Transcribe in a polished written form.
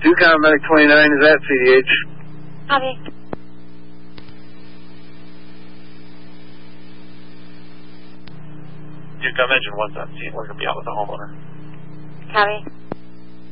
2 Medic 29 is at CDH. Copy. Engine 1's on scene. We're going to be out with the homeowner. Copy.